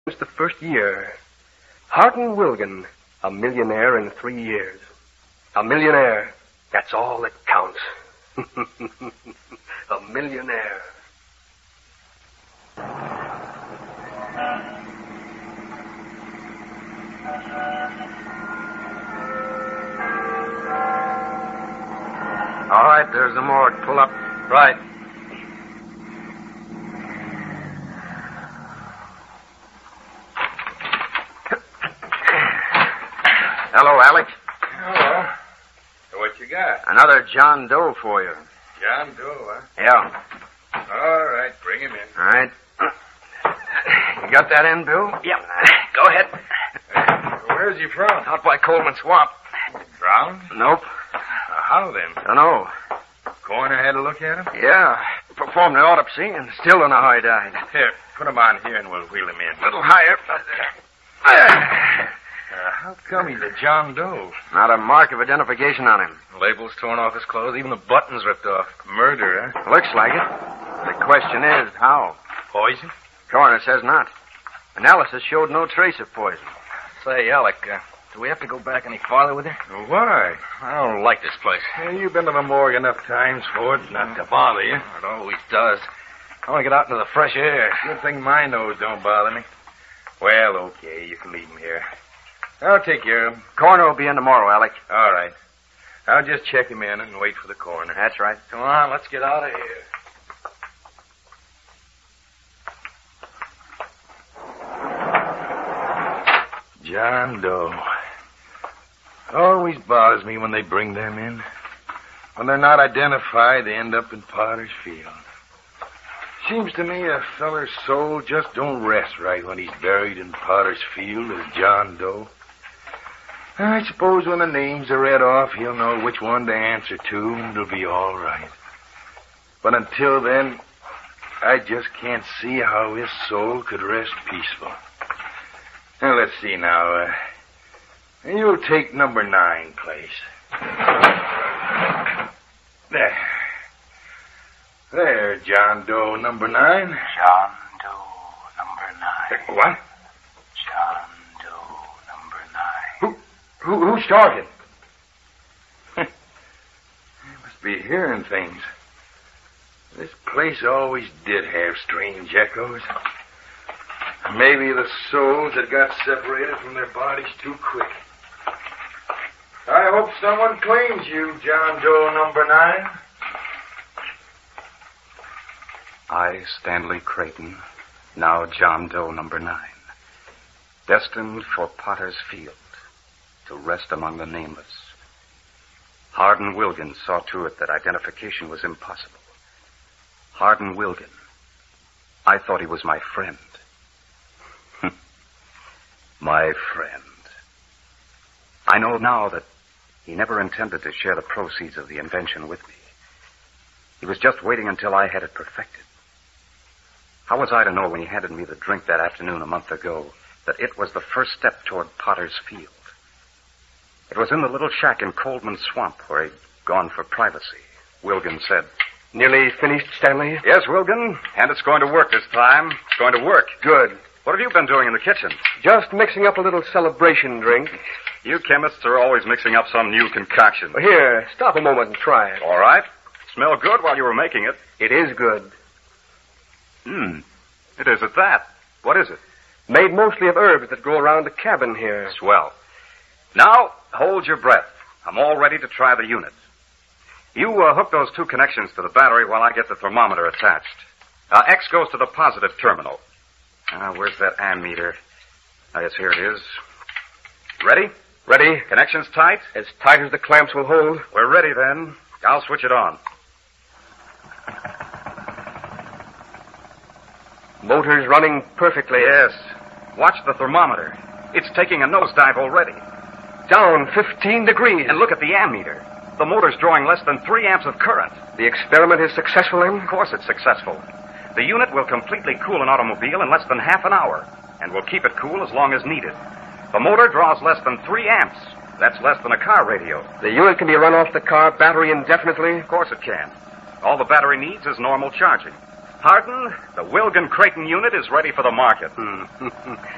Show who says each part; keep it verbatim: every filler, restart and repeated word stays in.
Speaker 1: the first year. Hardin Wilgan, a millionaire in three years. A millionaire. That's all that counts. A millionaire.
Speaker 2: All right, there's the morgue. Pull up.
Speaker 1: Right.
Speaker 2: Hello, Alex.
Speaker 3: Hello. So what you got?
Speaker 2: Another John Doe for you.
Speaker 3: John Doe, huh?
Speaker 2: Yeah.
Speaker 3: All right, bring him in.
Speaker 2: All right. You got that in, Bill?
Speaker 1: Yep. Go ahead.
Speaker 3: Hey, where's he from?
Speaker 2: Out by Coleman Swamp.
Speaker 3: Drowned?
Speaker 2: Nope.
Speaker 3: Uh, how then?
Speaker 2: Don't know.
Speaker 3: Coroner had a look at him?
Speaker 2: Yeah. Performed the autopsy and still don't know how he died.
Speaker 3: Here, put him on here and we'll wheel him in.
Speaker 2: A little higher.
Speaker 3: Uh, how come he's a John Doe?
Speaker 2: Not a mark of identification on him.
Speaker 3: Labels torn off his clothes, even the buttons ripped off. Murder, huh?
Speaker 2: Looks like it. The question is, how?
Speaker 3: Poison?
Speaker 2: Coroner says not. Analysis showed no trace of poison.
Speaker 4: Say, Alec, uh, do we have to go back any farther with her?
Speaker 3: Why?
Speaker 4: I don't like this place.
Speaker 3: Well, you've been to the morgue enough times for it not to bother you.
Speaker 4: It always does. I want to get out into the fresh air.
Speaker 3: Good thing my nose don't bother me. Well, okay, you can leave him here. I'll take care of him.
Speaker 2: Coroner will be in tomorrow, Alec.
Speaker 3: All right. I'll just check him in and wait for the coroner.
Speaker 2: That's right.
Speaker 4: Come on, let's get out of here.
Speaker 3: John Doe. Always bothers me when they bring them in. When they're not identified, they end up in Potter's Field. Seems to me a feller's soul just don't rest right when he's buried in Potter's Field as John Doe. I suppose when the names are read off, he'll know which one to answer to, and it'll be all right. But until then, I just can't see how his soul could rest peaceful. Now, let's see now. Uh, you'll take number nine place. There. There, John Doe, number nine.
Speaker 5: John Doe, number nine.
Speaker 3: What?
Speaker 5: John Doe, number nine.
Speaker 3: Who, who, who's talking? I must be hearing things. This place always did have strange echoes. Maybe the souls had got separated from their bodies too quick. I hope someone claims you, John Doe number nine.
Speaker 6: I, Stanley Creighton, now John Doe number nine, destined for Potter's Field, to rest among the nameless. Hardin Wilgan saw to it that identification was impossible. Hardin Wilgan. I thought he was my friend. My friend. I know now that he never intended to share the proceeds of the invention with me. He was just waiting until I had it perfected. How was I to know when he handed me the drink that afternoon a month ago that it was the first step toward Potter's Field? It was in the little shack in Coleman Swamp where he'd gone for privacy. Wilgan said,
Speaker 1: Nearly finished, Stanley?
Speaker 6: Yes, Wilgan, and it's going to work this time. It's going to work.
Speaker 1: Good.
Speaker 6: What have you been doing in the kitchen?
Speaker 1: Just mixing up a little celebration drink.
Speaker 6: You chemists are always mixing up some new concoction.
Speaker 1: Here, stop a moment and try it.
Speaker 6: All right. Smelled good while you were making it.
Speaker 1: It is good.
Speaker 6: Hmm. It is at that. What is it?
Speaker 1: Made mostly of herbs that grow around the cabin here.
Speaker 6: Swell. Now, hold your breath. I'm all ready to try the unit. You uh, hook those two connections to the battery while I get the thermometer attached. Uh, X goes to the positive terminal. Uh, where's that ammeter? Oh, yes, here it is. Ready?
Speaker 1: Ready?
Speaker 6: Connections tight?
Speaker 1: As tight as the clamps will hold.
Speaker 6: We're ready, then. I'll switch it on.
Speaker 1: Motor's running perfectly.
Speaker 6: Yes. Watch the thermometer. It's taking a nosedive already.
Speaker 1: Down fifteen degrees.
Speaker 6: And look at the ammeter. The motor's drawing less than three amps of current.
Speaker 1: The experiment is successful, then?
Speaker 6: Of course it's successful. The unit will completely cool an automobile in less than half an hour, and will keep it cool as long as needed. The motor draws less than three amps. That's less than a car radio.
Speaker 1: The unit can be run off the car battery indefinitely?
Speaker 6: Of course it can. All the battery needs is normal charging. Hardin, the Wilgan Creighton unit is ready for the market.
Speaker 1: Hmm.